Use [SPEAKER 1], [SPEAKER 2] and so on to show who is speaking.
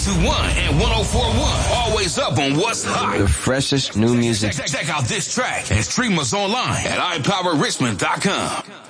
[SPEAKER 1] 92.1 and 104.1. Always up on what's hot.
[SPEAKER 2] The freshest new music.
[SPEAKER 1] Check out this track and stream us online at iPowerRichmond.com.